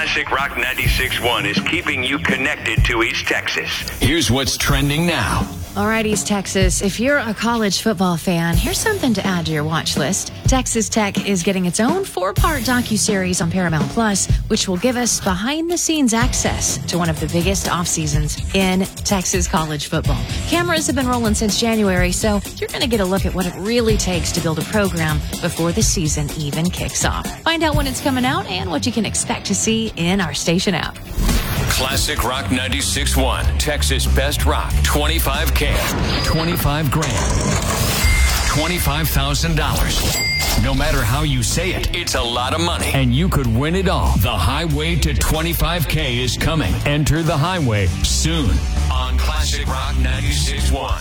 Classic Rock 96.1 is keeping you connected to East Texas. Here's what's trending now. All right, East Texas, if you're a college football fan, here's something to add to your watch list. Texas Tech is getting its own 4-part docuseries on Paramount Plus, which will give us behind-the-scenes access to one of the biggest off-seasons in Texas college football. Cameras have been rolling since January, so you're going to get a look at what it really takes to build a program before the season even kicks off. Find out when it's coming out and what you can expect to see in our station app. Classic Rock 96.1, Texas Best Rock, 25K, 25 grand, $25,000. No matter how you say it, it's a lot of money, and you could win it all. The highway to 25K is coming. Enter the highway soon on Classic Rock 96.1.